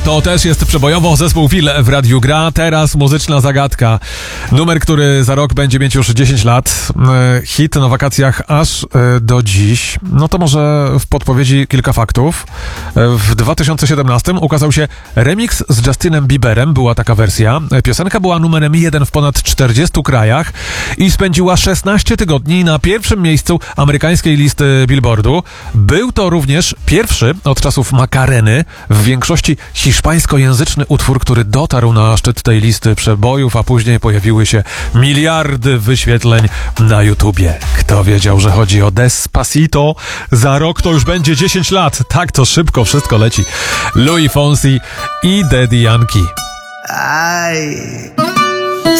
To też jest przebojowo, zespół Fil w Radiu gra. Teraz muzyczna zagadka. Numer, który za rok będzie mieć już 10 lat. Hit na wakacjach aż do dziś. No to może w podpowiedzi kilka faktów. W 2017 ukazał się remix z Justinem Bieberem, była taka wersja. Piosenka była numerem 1 w ponad 40 krajach i spędziła 16 tygodni na pierwszym miejscu amerykańskiej listy Billboardu. Był to również pierwszy od czasów Macareny w większości hiszpańskojęzyczny utwór, który dotarł na szczyt tej listy przebojów, a później pojawiły się miliardy wyświetleń na YouTubie. Kto wiedział, że chodzi o Despacito? Za rok to już będzie 10 lat. Tak to szybko wszystko leci. Luis Fonsi i Daddy Yankee. Ay.